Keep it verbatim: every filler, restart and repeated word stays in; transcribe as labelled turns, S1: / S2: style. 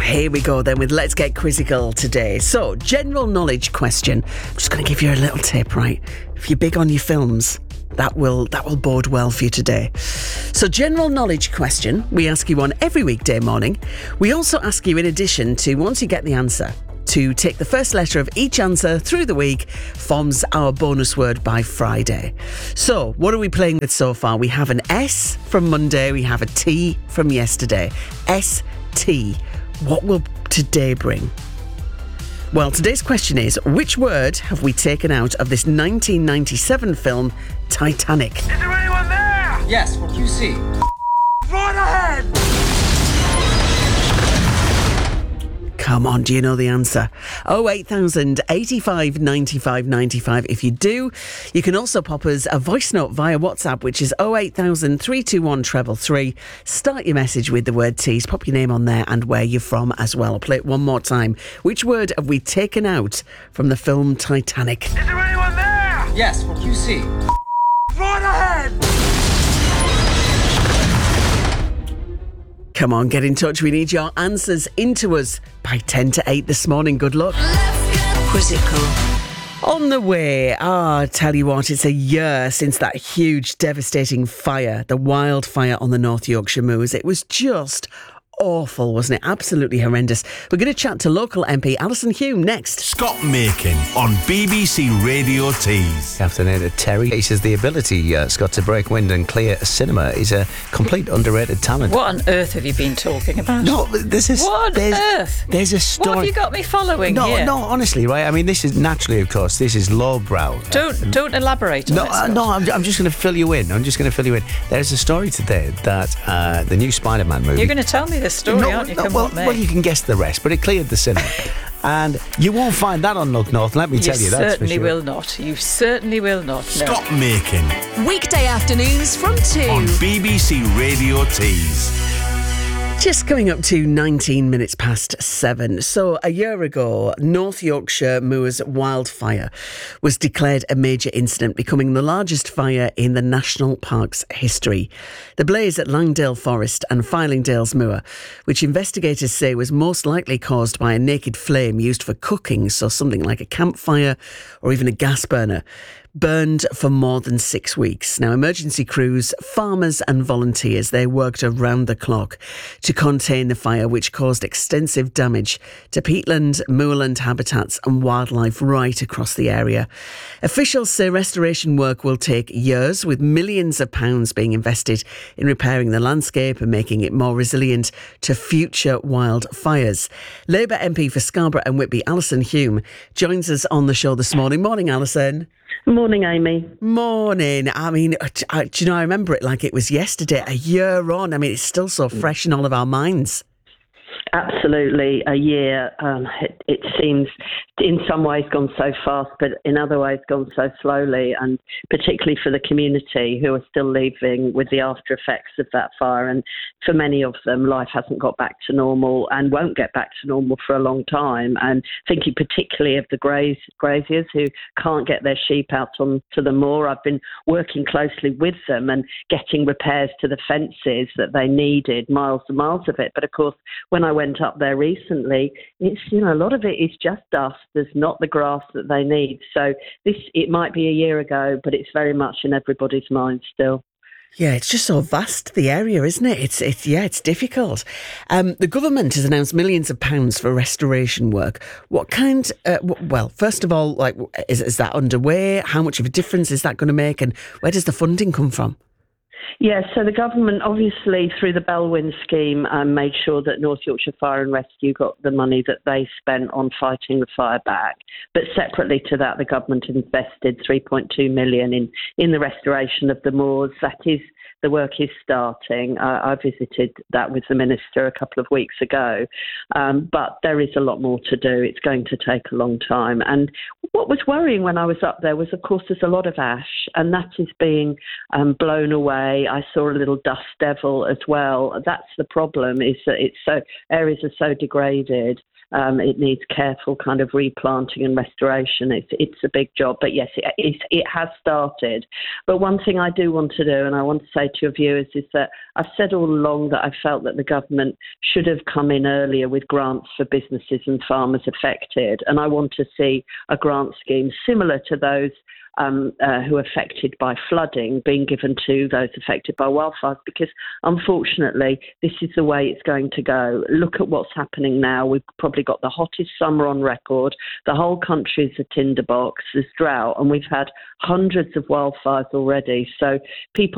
S1: Here we go then with Let's Get Quizzical today. So, general knowledge question. I'm just going to give you a little tip, right? If you're big on your films, that will that will bode well for you today. So, general knowledge question. We ask you one every weekday morning. We also ask you, in addition to, once you get the answer, to take the first letter of each answer through the week, forms our bonus word by Friday. So, what are we playing with so far? We have an S from Monday, we have a T from yesterday. S, T. What will today bring? Well, today's question is, which word have we taken out of this nineteen ninety-seven film, Titanic?
S2: Is there anyone there?
S3: Yes, what Q C.
S2: Right ahead!
S1: Come on, do you know the answer? oh eight thousand, eighty-five, ninety-five, ninety-five. If you do, you can also pop us a voice note via WhatsApp, which is oh eight thousand, three two one, three three three. Start your message with the word tease. Pop your name on there and where you're from as well. I'll play it one more time. Which word have we taken out from the film Titanic?
S2: Is there anyone there?
S3: Yes, what Q C.
S2: Right ahead!
S1: Come on, get in touch. We need your answers into us by ten to eight this morning. Good luck.
S4: Let's get quizzical.
S1: On the way, ah, tell you what, it's a year since that huge, devastating fire, the wildfire on the North Yorkshire Moors. It was just awful, wasn't it? Absolutely horrendous. We're going to chat to local M P Alison Hume next.
S5: Scott Makin on B B C Radio Tees.
S6: Afternoon to Terry. He says the ability, uh, Scott, to break wind and clear a cinema is a complete underrated talent.
S7: What on earth have you been talking about?
S6: No, this is...
S7: What on
S6: there's,
S7: earth?
S6: There's a story...
S7: What have you got me following
S6: no,
S7: here?
S6: No, honestly, right? I mean, this is naturally, of course, this is lowbrow.
S7: Don't don't elaborate on
S6: No,
S7: it,
S6: uh,
S7: Scott.
S6: no, I'm, I'm just going to fill you in. I'm just going to fill you in. There's a story today that uh, the new Spider-Man movie...
S7: You're going to tell me this story,
S6: no,
S7: aren't you?
S6: no,
S7: Come
S6: well,
S7: what may.
S6: well, you can guess the rest, but it cleared the cinema. And you won't find that on Look North, let me
S7: You
S6: tell you, that's for
S7: certainly
S6: sure.
S7: will not. You certainly will not. No.
S5: Scott Makin
S4: Weekday afternoons from two.
S5: on B B C Radio Tees.
S1: Just coming up to nineteen minutes past seven. So a year ago, North Yorkshire Moors wildfire was declared a major incident, becoming the largest fire in the National Park's history. The blaze at Langdale Forest and Filingdales Moor, which investigators say was most likely caused by a naked flame used for cooking, so something like a campfire or even a gas burner, burned for more than six weeks. Now, emergency crews, farmers and volunteers, they worked around the clock to contain the fire, which caused extensive damage to peatland, moorland habitats and wildlife right across the area. Officials say restoration work will take years, with millions of pounds being invested in repairing the landscape and making it more resilient to future wildfires. Labour M P for Scarborough and Whitby, Alison Hume, joins us on the show this morning. Morning, Alison.
S8: Morning, Amy.
S1: Morning. I mean, do you know, I remember it like it was yesterday, a year on. I mean, it's still so fresh in all of our minds.
S8: Absolutely, a year. Um, it, it seems in some ways gone so fast, but in other ways gone so slowly, and particularly for the community who are still living with the after effects of that fire. And for many of them, life hasn't got back to normal and won't get back to normal for a long time. And thinking particularly of the graze, graziers who can't get their sheep out onto the moor. I've been working closely with them and getting repairs to the fences that they needed, miles and miles of it. But of course, when I went up there recently, it's, you know, a lot of it is just dust. There's not the grass that they need. So this, it might be a year ago, but it's very much in everybody's mind still.
S1: Yeah, it's just so vast, the area, isn't it? It's, it's yeah, it's difficult. Um, the government has announced millions of pounds for restoration work. What kind, uh, w- well, first of all, like, is, is that underway? How much of a difference is that going to make? And where does the funding come from?
S8: Yes, so the government, obviously, through the Bellwyn scheme, um, made sure that North Yorkshire Fire and Rescue got the money that they spent on fighting the fire back. But separately to that, the government invested three point two million pounds in, in the restoration of the moors. That is, the work is starting. Uh, I visited that with the Minister a couple of weeks ago. Um, but there is a lot more to do. It's going to take a long time. And what was worrying when I was up there was, of course, there's a lot of ash, and that is being um, blown away. I saw a little dust devil as well. That's the problem, is that it's so areas are so degraded Um, it needs careful kind of replanting and restoration. It's it's a big job, but yes, it, it, it has started. But one thing I do want to do, and I want to say to your viewers, is that I've said all along that I felt that the government should have come in earlier with grants for businesses and farmers affected, and I want to see a grant scheme similar to those Um, uh, who are affected by flooding being given to those affected by wildfires, because unfortunately this is the way it's going to go. Look at what's happening now. We've probably got the hottest summer on record. The whole country is a tinderbox. There's drought, and we've had hundreds of wildfires already. So people